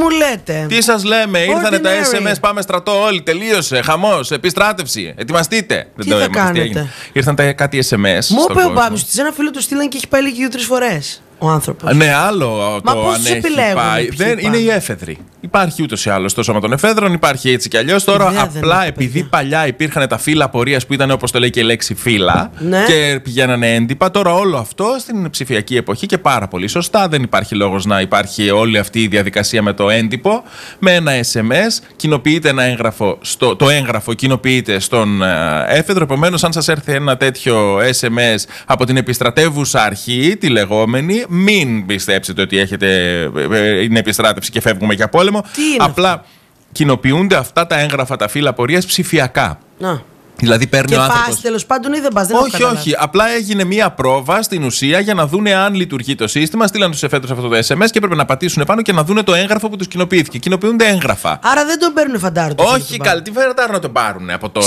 μου λέτε. Τι σας λέμε, ήρθανε τα Ordinary. SMS, πάμε στρατό όλοι, τελείωσε, χαμός, επιστράτευση, ετοιμαστείτε. Τι θα κάνετε? Ήρθαν κάτι SMS. Μου είπε ο Μπάμπης ότι σε ένα φίλο του στείλαν και έχει πάει λίγη 2-3 φορές ο άνθρωπος. Ναι, άλλο Μα το πώς αν τους έχει επιλέγουν πάει. ποιοι Δεν, είναι πάνε? η έφεδρη. Υπάρχει ούτως ή άλλως στο σώμα των εφέδρων, υπάρχει έτσι κι αλλιώς. Τώρα Ιδέα δεν απλά έχω, επειδή παιδιά. παλιά υπήρχαν τα φύλλα απορίας που ήταν όπως το λέει και η λέξη φύλλα Ναι. και πηγαίνανε έντυπα, τώρα όλο αυτό στην ψηφιακή εποχή και πάρα πολύ σωστά δεν υπάρχει λόγος να υπάρχει όλη αυτή η διαδικασία με το έντυπο. Με ένα SMS κοινοποιείται ένα έγγραφο, το έγγραφο κοινοποιείται στον έφεδρο. Επομένως, αν σας έρθει ένα τέτοιο SMS από την επιστρατεύουσα αρχή, τη λεγόμενη, μην πιστέψετε ότι είναι επιστράτευση και φεύγουμε για πόλεμο. Τι είναι απλά κοινοποιούνται αυτά τα έγγραφα, τα φύλλα απορίας ψηφιακά. Να. Δηλαδή παίρνει Και ο άνθρωπος. πας τέλος πάντων ή δεν πας? Δεν έχω Όχι, καταλάβει. όχι. Απλά έγινε μία πρόβα στην ουσία για να δούνε αν λειτουργεί το σύστημα. Στείλαν τους εφέδρους αυτό το SMS και έπρεπε να πατήσουν πάνω και να δούνε το έγγραφο που τους κοινοποιήθηκε. Κοινοποιούνται έγγραφα. Άρα δεν τον παίρνουν φαντάρο. Όχι, καλή, τι φέρετάρ να το πάρουν από το